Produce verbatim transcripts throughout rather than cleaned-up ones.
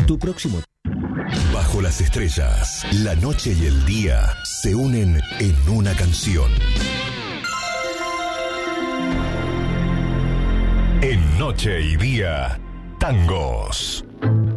Tu próximo... Bajo las estrellas, la noche y el día se unen en una canción. En Noche y Día, tangos.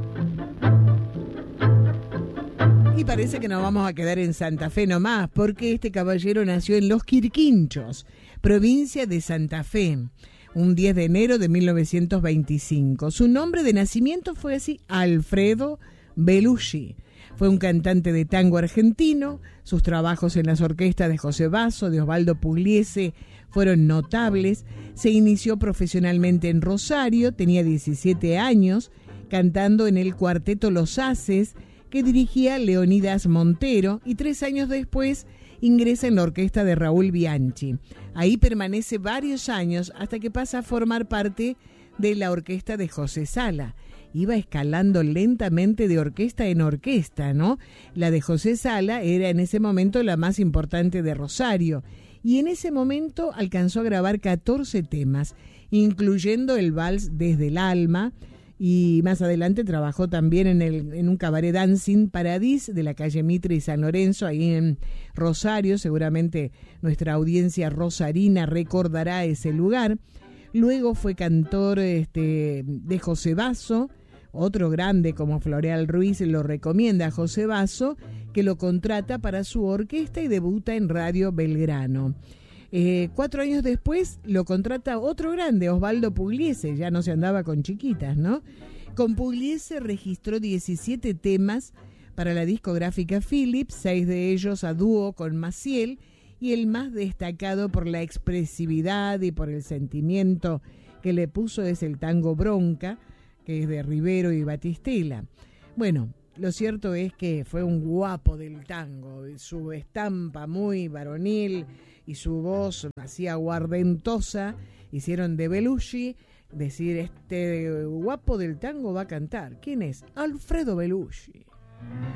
Y parece que nos vamos a quedar en Santa Fe nomás, porque este caballero nació en Los Quirquinchos, provincia de Santa Fe, un diez de enero de mil novecientos veinticinco. Su nombre de nacimiento fue así, Alfredo Belushi. Fue un cantante de tango argentino. Sus trabajos en las orquestas de José Basso, de Osvaldo Pugliese, fueron notables. Se inició profesionalmente en Rosario, tenía diecisiete años, cantando en el cuarteto Los Haces, que dirigía Leonidas Montero, y tres años después ingresa en la orquesta de Raúl Bianchi. Ahí permanece varios años hasta que pasa a formar parte de la orquesta de José Sala. Iba escalando lentamente de orquesta en orquesta, ¿no? La de José Sala era en ese momento la más importante de Rosario, y en ese momento alcanzó a grabar catorce temas, incluyendo el vals Desde el Alma, y más adelante trabajó también en, el, en un cabaret dancing Paradis de la calle Mitre y San Lorenzo, ahí en Rosario. Seguramente nuestra audiencia rosarina recordará ese lugar. Luego fue cantor este, de José Basso. Otro grande como Floreal Ruiz lo recomienda a José Basso, que lo contrata para su orquesta y debuta en Radio Belgrano. Eh, cuatro años después lo contrata otro grande, Osvaldo Pugliese, ya no se andaba con chiquitas, ¿no? Con Pugliese registró diecisiete temas para la discográfica Philips, seis de ellos a dúo con Maciel, y el más destacado por la expresividad y por el sentimiento que le puso es el tango Bronca, que es de Rivero y Batistela. Bueno, lo cierto es que fue un guapo del tango, su estampa muy varonil y su voz así aguardentosa hicieron de Belushi decir, este guapo del tango va a cantar. ¿Quién es? Alfredo Belushi.